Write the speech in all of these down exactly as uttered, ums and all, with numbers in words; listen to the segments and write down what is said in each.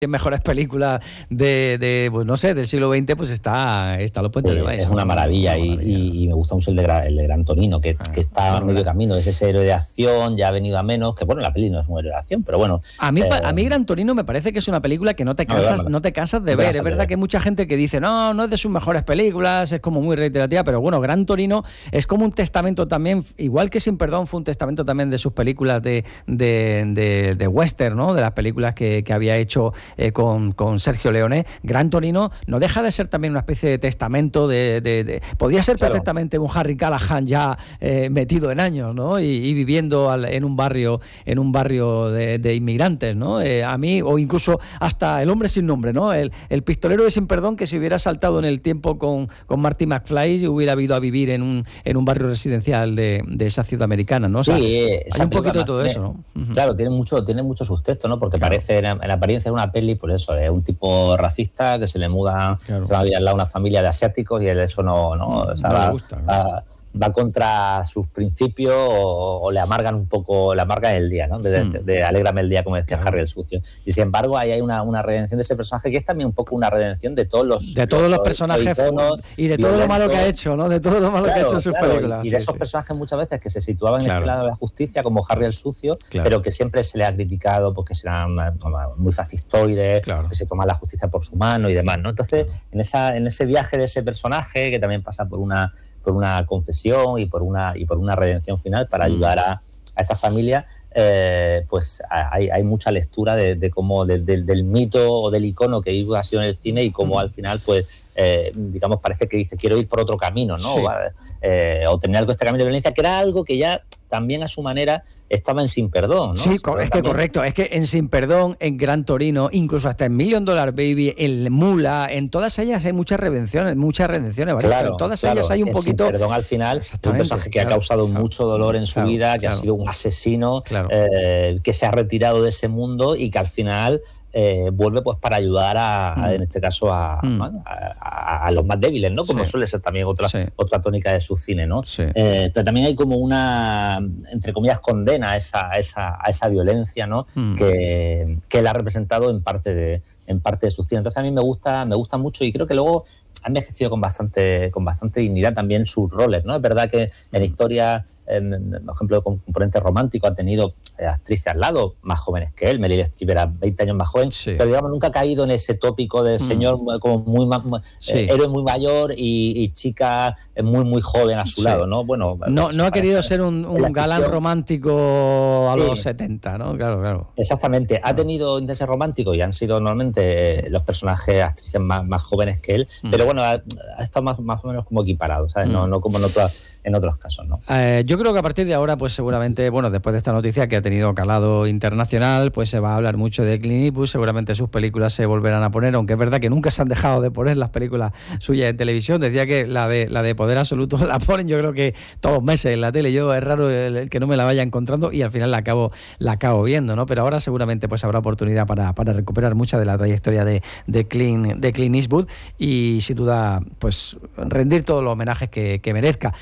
mejores películas de, de pues no sé, del siglo veinte, pues está, está Los Puentes sí, de Madison. Es una maravilla, una maravilla. Y, y me gusta mucho el de, el de Gran Torino, que, ah, que está a medio camino, es ese héroe de acción, ya ha venido a menos, que bueno, la peli no es un héroe de acción, pero bueno. A mí, eh, a mí Gran Torino me parece que es una película que no te cansas, no, no te cansas de no ver. Es verdad que hay mucha gente que dice, no, no es de sus mejores películas, es como muy reiterativa, pero bueno, Gran Torino es como un testamento también, igual que Sin Perdón fue un testamento también de sus películas de, de, de, de western, ¿no? De las películas que, que había hecho eh, con, con Sergio Leone. Gran Torino no deja de ser también una especie de testamento de... de, de podría ser claro. perfectamente un Harry Callahan ya eh, metido en años, ¿no? Y, y viviendo al, en un barrio en un barrio de, de inmigrantes, ¿no? Eh, a mí, o incluso hasta El hombre sin nombre, ¿no? El, el pistolero de Sin Perdón, que se hubiera saltado en el tiempo con, con Marty McFly y hubiera ido a vivir en un, en un barrio residencial de, de esa ciudad americana, ¿no? O sea, sí, hay un poquito de todo tiene, eso, ¿no? Uh-huh. Claro, tiene mucho, tiene mucho sustento, ¿no? Porque claro. parece, en, en apariencia es una peli, por eso, de un tipo racista que se le muda, claro. se va a vivir al lado una familia de asiáticos y él eso no, no, o sea, no va, le gusta, ¿no? va, va contra sus principios o, o le amargan un poco, le amargan el día, ¿no? De, de, de alégrame el día, como decía claro. Harry el Sucio. Y sin embargo, ahí hay una, una redención de ese personaje que es también un poco una redención de todos los... De todos los, los personajes los y de todo lo malo que ha hecho, ¿no? De todo lo malo claro, que ha hecho en sus claro, películas. Y de sí, esos sí. personajes muchas veces que se situaban claro. en este lado de la justicia, como Harry el Sucio, claro. pero que siempre se le ha criticado porque serán muy fascistoides, claro. que se toman la justicia por su mano y demás, ¿no? Entonces, claro. en, esa, en ese viaje de ese personaje, que también pasa por una... por una confesión y por una y por una redención final para ayudar a, a esta familia, eh, pues hay, hay mucha lectura de, de cómo de, de, del mito o del icono que ha sido en el cine y cómo mm. al final pues eh, digamos parece que dice quiero ir por otro camino, ¿no? Sí. Eh, o terminar con este camino de violencia, que era algo que ya también a su manera estaba en Sin Perdón, ¿no? Sí, es que también... correcto, es que en Sin Perdón, en Gran Torino, incluso hasta en Million Dollar Baby, en Mula, en todas ellas hay muchas redenciones, muchas redenciones, ¿vale? Claro, en todas claro. ellas hay un en poquito... Sin Perdón al final, un personaje que claro, ha causado claro, mucho dolor en su claro, vida, que claro. ha sido un asesino, claro. eh, que se ha retirado de ese mundo y que al final... Eh, vuelve pues para ayudar a, mm. a en este caso a, mm. a, a, a los más débiles, ¿no? Como sí. suele ser también otra, sí. otra tónica de su cine, ¿no? Sí. Eh, pero también hay como una, entre comillas, condena a esa, a esa, a esa violencia, ¿no? Mm. Que, que él ha representado en parte de, en parte de su cine. Entonces a mí me gusta, me gusta mucho y creo que luego ha envejecido con bastante, con bastante dignidad también sus roles, ¿no? Es verdad que en la historia, en, por ejemplo, con componente romántico ha tenido eh, actrices al lado más jóvenes que él. Meryl Streep era veinte años más joven, sí. pero digamos nunca ha caído en ese tópico de señor mm. como muy, muy sí. eh, héroe muy mayor y, y chica muy muy joven a su sí. lado, ¿no? Bueno, no, pues, no ha querido ser un, un galán romántico a sí. los setenta, ¿no? Claro, claro. Exactamente. Ha tenido intereses románticos y han sido normalmente los personajes, actrices más, más jóvenes que él, mm. pero bueno, ha, ha estado más, más o menos como equiparado, ¿sabes? Mm. No, no como en otras en otros casos, ¿no? Eh, yo creo que a partir de ahora, pues seguramente, bueno, después de esta noticia que ha tenido calado internacional, pues se va a hablar mucho de Clint Eastwood, seguramente sus películas se volverán a poner, aunque es verdad que nunca se han dejado de poner las películas suyas en televisión. Decía que la de la de Poder Absoluto la ponen yo creo que todos los meses en la tele. Yo es raro el, el que no me la vaya encontrando y al final la acabo la acabo viendo, ¿no? Pero ahora seguramente pues habrá oportunidad para, para recuperar mucha de la trayectoria de, de, Clint, de Clint Eastwood y sin duda pues rendir todos los homenajes que, que merezca.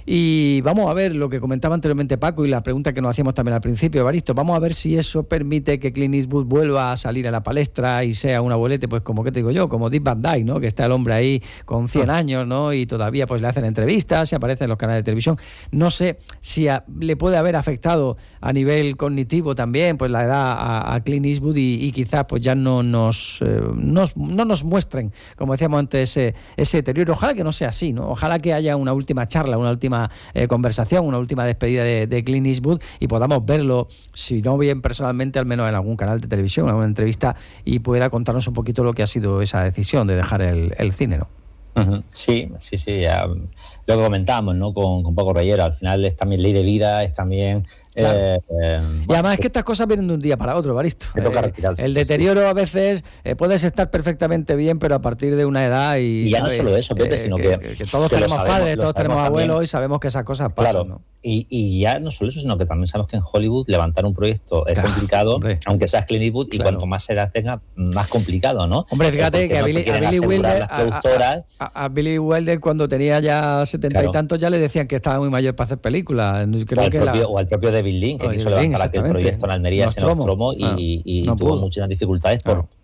Y vamos a ver lo que comentaba anteriormente Paco y la pregunta que nos hacíamos también al principio, Evaristo. Vamos a ver si eso permite que Clint Eastwood vuelva a salir a la palestra y sea un abuelete, pues como que te digo yo, como Dick Van Dyke, ¿no? Que está el hombre ahí con cien años, ¿no? Y todavía pues le hacen entrevistas, se aparece en los canales de televisión. No sé si a, le puede haber afectado a nivel cognitivo también, pues la edad a, a Clint Eastwood y, y quizás pues ya no nos, eh, nos no nos muestren, como decíamos antes, ese, ese deterioro. Ojalá que no sea así, ¿no? Ojalá que haya una última charla, una última Eh, conversación, una última despedida de, de Clint Eastwood y podamos verlo, si no bien personalmente, al menos en algún canal de televisión, en alguna entrevista y pueda contarnos un poquito lo que ha sido esa decisión de dejar el, el cine, ¿no? Uh-huh. Sí, sí, sí, ya, lo que comentábamos, ¿no? Con, con Paco Reyero, al final es también ley de vida, es también... Claro. Eh, eh, y además bueno, es que estas cosas vienen de un día para otro, Evaristo. Te toca eh, retirarse, el sí, deterioro sí. a veces eh, puedes estar perfectamente bien, pero a partir de una edad y, y ya ¿sabes? no solo eso, Pepe, eh, sino que, que, que todos que tenemos sabemos, padres, todos tenemos abuelos también. Y sabemos que esas cosas pasan, claro. ¿no? Y, y ya no solo eso, sino que también sabemos que en Hollywood levantar un proyecto es claro, complicado, hombre. Aunque seas Clint Eastwood, claro. y cuanto más edad tenga, más complicado, ¿no? Hombre, fíjate que a Billy, a Billy Wilder a, a, a, a Billy Wilder cuando tenía ya setenta claro. y tantos ya le decían que estaba muy mayor para hacer películas. Creo o, al que propio, la... o al propio David Lynch, que quiso levantar aquel proyecto en Almería, ese Nostromo, y, ah, y, y no tuvo pudo. muchas dificultades por,